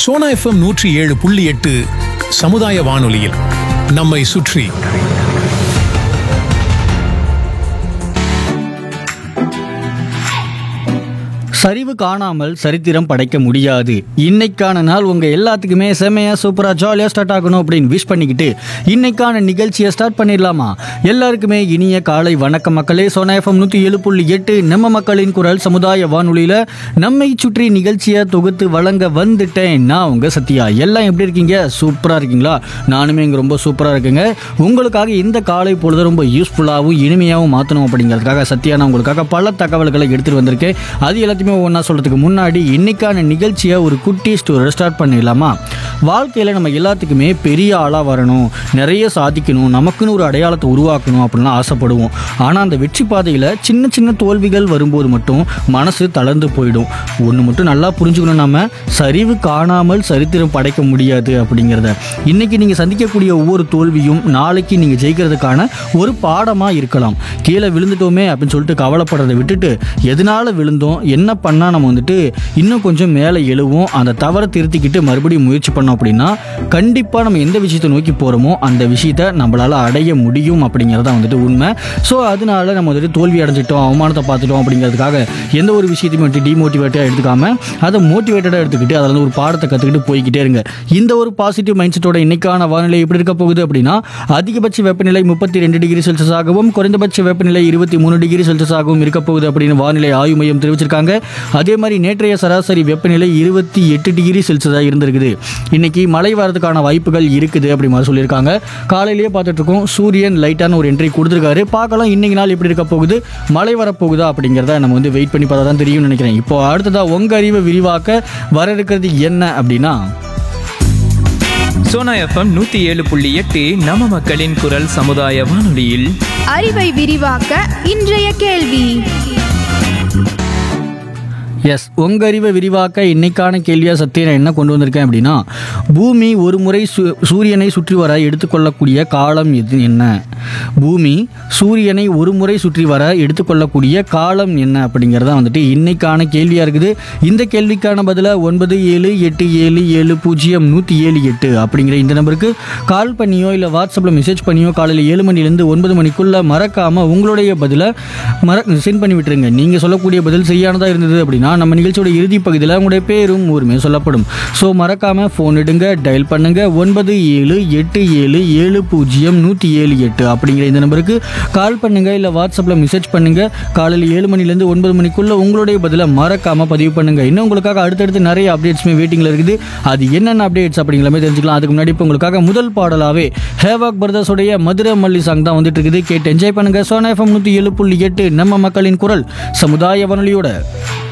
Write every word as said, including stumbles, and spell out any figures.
Sona FM நூற்றி ஏழு புள்ளி எட்டு சமுதாய வானொலியில் நம்மை சுற்றி. சரிவு காணாமல் சரித்திரம் படைக்க முடியாது. இன்னைக்கான நாள் உங்க எல்லாத்துக்குமே செமையா சூப்பரா ஜாலியா ஸ்டார்ட் ஆகணும் அப்படின்னு விஷ் பண்ணிக்கிட்டு இன்னைக்கான நிகழ்ச்சியை ஸ்டார்ட் பண்ணிடலாமா? எல்லாருக்குமே இனிய காலை வணக்கம் மக்களே. சோனா எஃப்எம் நூற்றி ஏழு புள்ளி எட்டு நம்ம மக்களின் குரல் சமுதாய வானொலியில நம்மை சுற்றி நிகழ்ச்சியை தொகுத்து வழங்க வந்துட்டேன். நான் உங்க சத்யா. எல்லாம் எப்படி இருக்கீங்க? சூப்பரா இருக்கீங்களா? நானுமே இங்க ரொம்ப சூப்பரா இருக்குங்க. உங்களுக்காக இந்த காலை பொழுது ரொம்ப யூஸ்ஃபுல்லாகவும் இனிமையாகவும் மாற்றணும் அப்படிங்கிறதுக்காக சத்யா நான் உங்களுக்காக பல தகவல்களை எடுத்துட்டு வந்திருக்கேன். அது எல்லாத்தையுமே ஒன்றா சொல்கிறதுக்கு முன்னாடி இன்னைக்கான நிகழ்ச்சியை ஒரு குட்டி ஸ்டோரி ஸ்டார்ட் பண்ணிடலாமா? வாழ்க்கையில் நம்ம எல்லாத்துக்குமே பெரிய ஆளாக வரணும், நிறைய சாதிக்கணும், நமக்குன்னு ஒரு அடையாளத்தை உருவாக்கணும் அப்படின்லாம் ஆசைப்படுவோம். ஆனால் அந்த வெற்றி பாதையில் சின்ன சின்ன தோல்விகள் வரும்போது மட்டும் மனசு தளர்ந்து போயிடும். ஒன்று மட்டும் நல்லா புரிஞ்சுக்கணும், நம்ம சரிவு காணாமல் சரித்திரம் படைக்க முடியாது அப்படிங்கிறத. இன்றைக்கி நீங்கள் சந்திக்கக்கூடிய ஒவ்வொரு தோல்வியும் நாளைக்கு நீங்கள் ஜெயிக்கிறதுக்கான ஒரு பாடமாக இருக்கலாம். கீழே விழுந்துட்டோமே அப்படின்னு சொல்லிட்டு கவலைப்படுறதை விட்டுட்டு எதனால் விழுந்தோம், என்ன பண்ணால் நம்ம வந்துட்டு இன்னும் கொஞ்சம் மேலே எழுவோம், அந்த தவறை திருத்திக்கிட்டு மறுபடியும் முயற்சி பண்ணோம் அப்படின்னா கண்டிப்பாக நம்ம எந்த விஷயத்தை நோக்கி போகிறோமோ அந்த விஷயத்தை நம்மளால் அடைய முடியும் அப்படிங்கிறத வந்துட்டு உண்மை. ஸோ அதனால நம்ம வந்துட்டு தோல்வி அடைஞ்சிட்டோம், அவமானத்தை பார்த்துட்டோம் அப்படிங்கிறதுக்காக எந்த ஒரு விஷயத்தையும் வந்துட்டு டிமோட்டிவேட்டாக எடுத்துக்காமல் அதை மோட்டிவேட்டடாக எடுத்துக்கிட்டு அதில் வந்து ஒரு பாடத்தை கற்றுக்கிட்டு போய்கிட்டே இருங்க. இந்த ஒரு பாசிட்டிவ் மைண்ட் செட்டோட இன்னைக்கான வானிலை எப்படி இருக்க போகுது அப்படின்னா, அதிகபட்ச வெப்பநிலை முப்பத்தி ரெண்டு டிகிரி செல்சியஸாகவும் குறைந்தபட்ச வெப்பநிலை இருபத்தி மூணு டிகிரி செல்சியஸாகவும் இருக்க போகுது அப்படின்னு வானிலை ஆய்வு மையம் தெரிவிச்சிருக்காங்க. அதே மாதிரி நேற்றைய சராசரி வெப்பநிலை இருபத்தி எட்டு டிகிரி செல்சியஸாக இருந்திருக்குது. இன்னைக்கு மழை வரதுக்கான வாய்ப்புகள் இருக்குது அப்படி மாதிரி சொல்லியிருக்காங்க. காலையிலேயே பார்த்துட்டு இருக்கோம், சூரியன் லைட்டான ஒரு என்ட்ரி கொடுத்துருக்காரு. பார்க்கலாம் இன்னைக்கு நாள் எப்படி இருக்க போகுது, மழை வரப்போகுதா அப்படிங்கிறத நம்ம வந்து வெயிட் பண்ணி பார்த்தா தான் தெரியும்னு நினைக்கிறேன். இப்போ அடுத்ததா உங்க அறிவை விரிவாக்க வர இருக்கிறது என்ன அப்படின்னா, சோனா எஃப்எம் நூத்தி ஏழு புள்ளி எட்டு நம்ம மக்களின் குரல் சமுதாய வானொலியில் அறிவை விரிவாக்க இன்றைய கேள்வி. எஸ், உங்கள் அறிவை விரிவாக்க இன்னைக்கான கேள்வியாக சத்திய நான் என்ன கொண்டு வந்திருக்கேன் அப்படின்னா, பூமி ஒரு முறை சூ சூரியனை சுற்றி வர எடுத்துக்கொள்ளக்கூடிய காலம் எது என்ன? பூமி சூரியனை ஒரு முறை சுற்றி வர எடுத்துக்கொள்ளக்கூடிய காலம் என்ன அப்படிங்கிறதா வந்துட்டு இன்னைக்கான கேள்வியாக இருக்குது. இந்த கேள்விக்கான பதிலை ஒன்பது ஏழு எட்டு ஏழு ஏழு பூஜ்ஜியம் நூற்றி ஏழு எட்டு அப்படிங்கிற இந்த நம்பருக்கு கால் பண்ணியோ இல்லை வாட்ஸ்அப்பில் மெசேஜ் பண்ணியோ காலையில் ஏழு மணிலேருந்து ஒன்பது மணிக்குள்ளே மறக்காமல் உங்களுடைய பதிலை மற சென்ட் பண்ணி விட்டுருங்க. நீங்கள் சொல்லக்கூடிய பதில் சரியானதாக இருந்தது அப்படின்னா நம்ம நிகழ்ச்சியோட இறுதி பகுதியில் உங்களுடைய பேரும் ஊருமே சொல்லப்படும். ஸோ மறக்காம ஃபோன் எடுங்க, டயல் பண்ணுங்க ஒன்பது ஏழு எட்டு ஏழு ஏழு பூஜ்ஜியம் நூற்றி ஏழு எட்டு அப்படிங்கிற இந்த நம்பருக்கு கால் பண்ணுங்க இல்லை வாட்ஸ்அப்பில் மெசேஜ் பண்ணுங்க. காலையில் ஏழு மணிலேருந்து ஒன்பது மணிக்குள்ள உங்களுடைய பதிலை மறக்காம பதிவு பண்ணுங்க. இன்னும் உங்களுக்காக அடுத்தடுத்து நிறைய அப்டேட்ஸுமே வெயிட்டிங்கில் இருக்குது. அது என்னென்ன அப்டேட்ஸ் அப்படிங்கிறமே தெரிஞ்சுக்கலாம். அதுக்கு முன்னாடி இப்போ உங்களுக்காக முதல் பாடலாவே ஹேவாக் பிரதர்ஸோடைய மதுரை மல்லி சாங் தான் வந்துட்டு இருக்குது. கேட்டு என்ஜாய் பண்ணுங்க. சோனா எஃப்எம் நூற்றி ஏழு புள்ளி எட்டு நம்ம மக்களின் குரல் சமுதாய வானொலியோட.